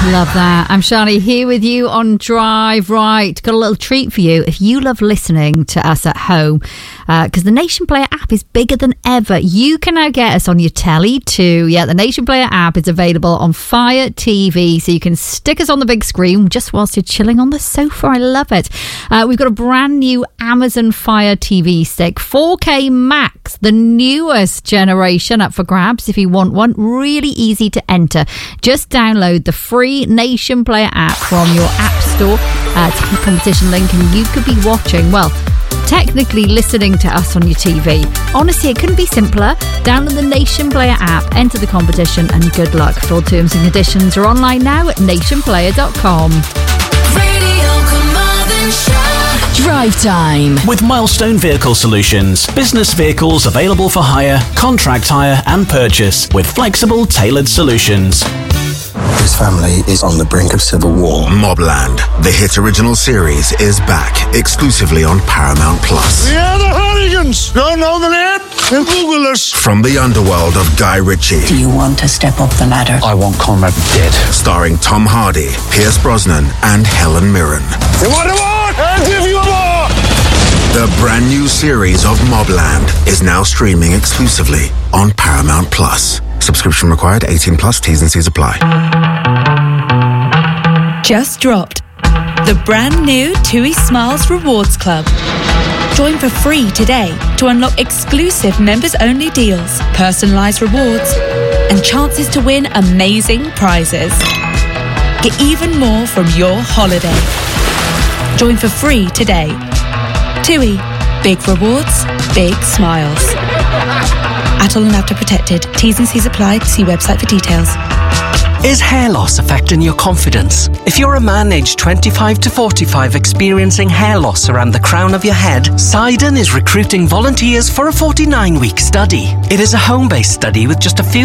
Love that. I'm Shani here with you on Drive Right. Got a little treat for you if you love listening to us at home, because the Nation Player app is bigger than ever. You can now get us on your telly too. Yeah, the Nation Player app is available on Fire TV, so you can stick us on the big screen just whilst you're chilling on the sofa. I love it. We've got a brand new Amazon Fire TV stick, 4K Max, the newest generation, up for grabs if you want one. Really easy to enter. Just download the free Nation Player app from your app store. It's a competition link, and you could be watching, well, technically listening to us on your TV. Honestly, it couldn't be simpler. Download the Nation Player app, enter the competition, and good luck. Full terms and conditions are online now at nationplayer.com. Drive Time with Milestone Vehicle Solutions. Business vehicles available for hire, contract hire and purchase with flexible, tailored solutions. His family is on the brink of civil war. Mobland, the hit original series, is back exclusively on Paramount Plus. We are the Hooligans. Don't know the name? Then Google us. From the underworld of Guy Ritchie. Do you want to step up the ladder? I want Conrad dead. Starring Tom Hardy, Pierce Brosnan and Helen Mirren. You want a war? I'll give you a war. The brand new series of Mobland is now streaming exclusively on Paramount Plus. Subscription required, 18 plus, T's and C's apply. Just dropped the brand new TUI Smiles Rewards Club. Join for free today to unlock exclusive members-only deals, personalised rewards, and chances to win amazing prizes. Get even more from your holiday. Join for free today. TUI. Big rewards, big smiles. Adult and after protected. T's and C's apply. See website for details. Is hair loss affecting your confidence? If you're a man aged 25 to 45 experiencing hair loss around the crown of your head, Sidon is recruiting volunteers for a 49-week study. It is a home-based study with just a few